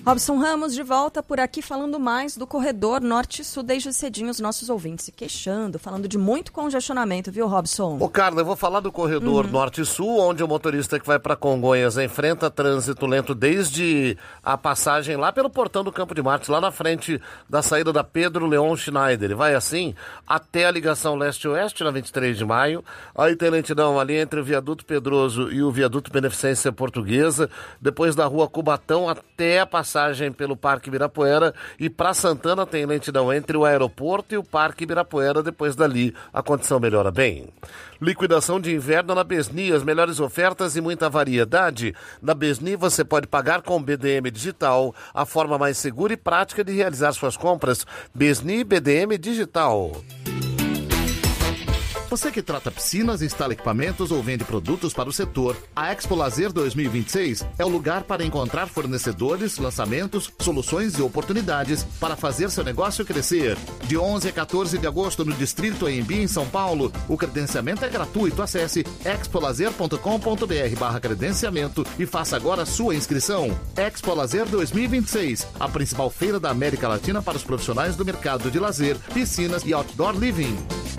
Robson Ramos de volta por aqui falando mais do corredor Norte-Sul. Desde cedinho os nossos ouvintes se queixando, falando de muito congestionamento, viu, Robson? Ô, Carla, eu vou falar do corredor Norte-Sul, onde o motorista que vai para Congonhas enfrenta trânsito lento desde a passagem lá pelo portão do Campo de Marte, lá na frente da saída da Pedro Leon Schneider. Ele vai assim até a ligação leste-oeste, na 23 de maio. Aí tem lentidão ali entre o Viaduto Pedroso e o Viaduto Beneficência Portuguesa, depois da Rua Cubatão até a passagem pelo Parque Ibirapuera, e para Santana tem lentidão entre o aeroporto e o Parque Ibirapuera. Depois dali a condição melhora bem. Liquidação de inverno na Besni, as melhores ofertas e muita variedade. Na Besni você pode pagar com BDM Digital, a forma mais segura e prática de realizar suas compras. Besni BDM Digital. Você que trata piscinas, instala equipamentos ou vende produtos para o setor, a Expo Lazer 2026 é o lugar para encontrar fornecedores, lançamentos, soluções e oportunidades para fazer seu negócio crescer. De 11 a 14 de agosto no Distrito AMB, em São Paulo, o credenciamento é gratuito. Acesse expolazer.com.br/credenciamento e faça agora a sua inscrição. Expo Lazer 2026, a principal feira da América Latina para os profissionais do mercado de lazer, piscinas e outdoor living.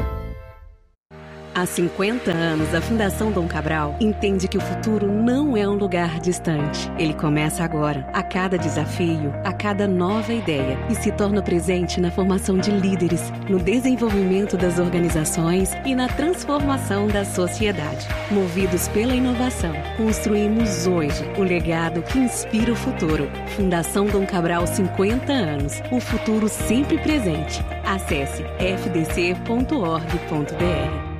Há 50 anos, a Fundação Dom Cabral entende que o futuro não é um lugar distante. Ele começa agora, a cada desafio, a cada nova ideia, e se torna presente na formação de líderes, no desenvolvimento das organizações e na transformação da sociedade. Movidos pela inovação, construímos hoje o legado que inspira o futuro. Fundação Dom Cabral, 50 anos. O futuro sempre presente. Acesse fdc.org.br.